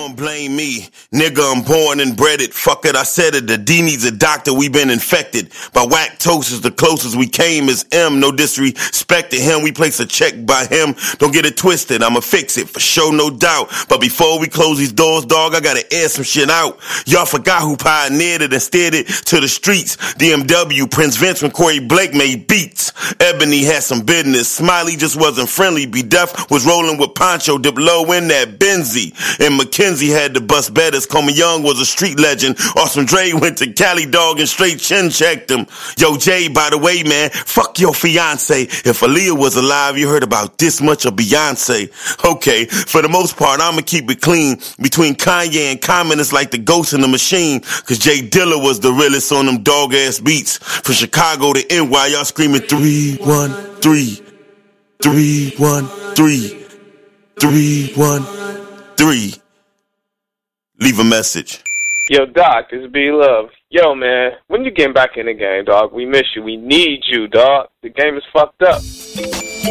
gon' blame me? Nigga, I'm born and bred it. Fuck it, I said it. The D needs a doctor, we been infected. By whack toast is the closest we came is M. No disrespect to him, we place a check by him. Don't get it twisted, I'ma fix it for sure, no doubt. But before we close these doors, dog, I gotta air some shit out. Y'all forgot who pioneered it and steered it to the streets. DMW, Prince Vince when Corey Blake made beats. Ebony had some business. Smiley just wasn't friendly. B Def was rolling with Poncho, dip low in that Benzie. And McKenzie had the bust betters. Coleman Young was a street legend. Awesome Dre went to Cali, dog, and straight chin checked him. Yo, Jay, by the way, man, fuck your fiance. If Aaliyah was alive, you heard about this much of Beyonce. Okay, for the most part, I'ma keep it clean. Between Kanye and Common, it's like the ghost in the machine. Cause Jay Dilla was the realest on them dog-ass beats. From Chicago to NY, y'all screaming 313, 313, 313. Leave a message. Yo, Doc, it's B-Love. Yo, man, when you getting back in the game, dog? We miss you. We need you, dog. The game is fucked up.